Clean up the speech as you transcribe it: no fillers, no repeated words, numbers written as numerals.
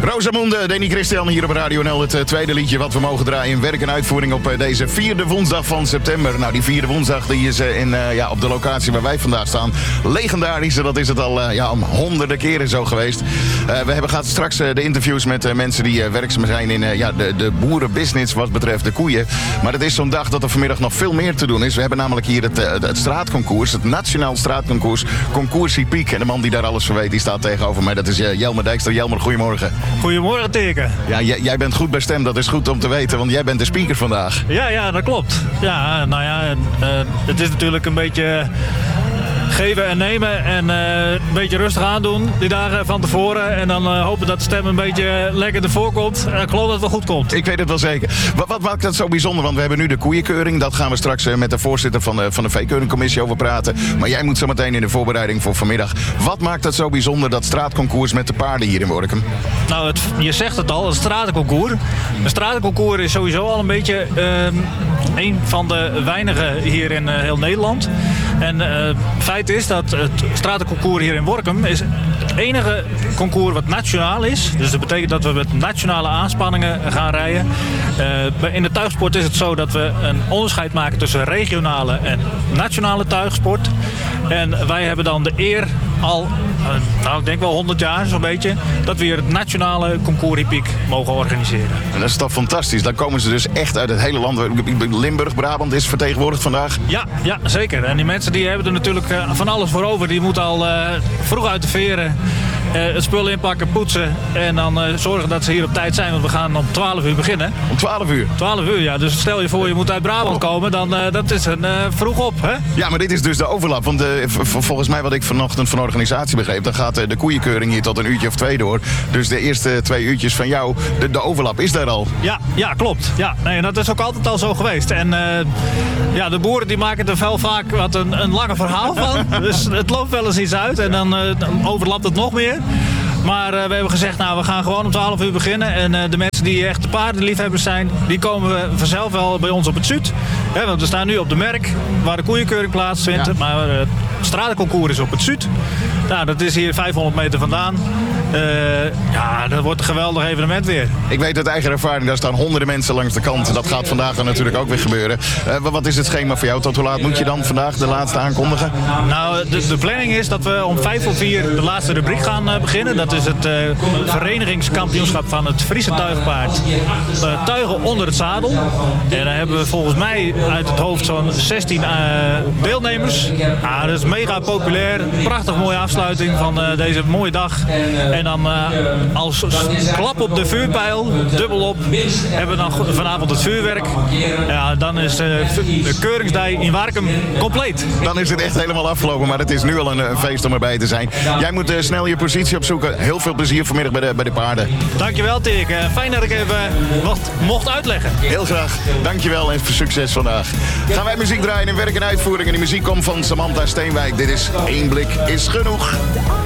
Rosamunde, Danny Christian hier op Radio NL. Het tweede liedje wat we mogen draaien in werk en uitvoering op deze vierde woensdag van september. Nou, die vierde woensdag die is op de locatie waar wij vandaag staan legendarisch. Dat is het al honderden keren zo geweest. We hebben gehad straks de interviews met mensen die werkzaam zijn in de boerenbusiness wat betreft de koeien. Maar het is zo'n dag dat er vanmiddag nog veel meer te doen is. We hebben namelijk hier het straatconcours, het nationaal straatconcours, Concours Hippiek. En de man die daar alles van weet, die staat tegenover mij. Dat is Jelmer Dijkstra. Jelmer, goedemorgen. Goedemorgen, Teken. Ja, jij bent goed bij stem, dat is goed om te weten, want jij bent de speaker vandaag. Ja, dat klopt. Ja, het is natuurlijk een beetje geven en nemen en een beetje rustig aandoen die dagen van tevoren. En dan hopen dat de stem een beetje lekker ervoor komt. En ik geloof dat het wel goed komt. Ik weet het wel zeker. Wat maakt dat zo bijzonder? Want we hebben nu de koeienkeuring. Dat gaan we straks met de voorzitter van de veekeuringcommissie over praten. Maar jij moet zo meteen in de voorbereiding voor vanmiddag. Wat maakt dat zo bijzonder, dat straatconcours met de paarden hier in Workum? Nou, je zegt het al, het stratenconcours. Een stratenconcours is sowieso al een beetje een van de weinige hier in heel Nederland. En feit is dat het stratenconcours hier in Workum is het enige concours wat nationaal is. Dus dat betekent dat we met nationale aanspanningen gaan rijden. In de tuigsport is het zo dat we een onderscheid maken tussen regionale en nationale tuigsport. En wij hebben dan de eer al, ik denk wel 100 jaar zo'n beetje, dat we hier het nationale concours hippiek mogen organiseren. En dat is toch fantastisch. Dan komen ze dus echt uit het hele land. Limburg, Brabant is vertegenwoordigd vandaag. Ja, zeker. En die mensen die hebben er natuurlijk van alles voor over. Die moeten al vroeg uit de veren het spul inpakken, poetsen en dan zorgen dat ze hier op tijd zijn. Want we gaan om 12 uur beginnen. Om 12 uur? 12 uur, ja. Dus stel je voor je moet uit Brabant komen, dan dat is vroeg op, hè? Ja, maar dit is dus de overlap. Want volgens mij wat ik vanochtend van de organisatie begreep, dan gaat de koeienkeuring hier tot een uurtje of 2 door. Dus de eerste 2 uurtjes van jou, de overlap is daar al. Ja, klopt. Ja, nee, dat is ook altijd al zo geweest. En de boeren die maken er wel vaak wat een lange verhaal van. Dus het loopt wel eens iets uit en dan overlapt het nog meer. Maar we hebben gezegd, we gaan gewoon om 12 uur beginnen. En de mensen die echt de paardenliefhebbers zijn, die komen vanzelf wel bij ons op het Zuid. Want we staan nu op de Merk, waar de koeienkeuring plaatsvindt. Ja. Maar het stratenconcours is op het Zuid. Nou, dat is hier 500 meter vandaan. Dat wordt een geweldig evenement weer. Ik weet uit eigen ervaring, daar staan honderden mensen langs de kant. Dat gaat vandaag dan natuurlijk ook weer gebeuren. Wat is het schema voor jou? Tot hoe laat moet je dan vandaag de laatste aankondigen? Nou, de planning is dat we om 5:45 de laatste rubriek gaan beginnen. Dat is het verenigingskampioenschap van het Friese tuigpaard. Tuigen onder het zadel. En daar hebben we volgens mij uit het hoofd zo'n 16 deelnemers. Dat is mega populair. Prachtig mooie afsluiting van deze mooie dag. En dan als klap op de vuurpijl, dubbelop, hebben we dan vanavond het vuurwerk. Ja, dan is de keuringsdij in Warkum compleet. Dan is het echt helemaal afgelopen, maar het is nu al een feest om erbij te zijn. Jij moet snel je positie opzoeken. Heel veel plezier vanmiddag bij de paarden. Dankjewel, Dirk. Fijn dat ik even wat mocht uitleggen. Heel graag. Dankjewel en succes vandaag. Gaan wij muziek draaien in werk en uitvoering. En die muziek komt van Samantha Steenwijk. Dit is 1 blik is genoeg.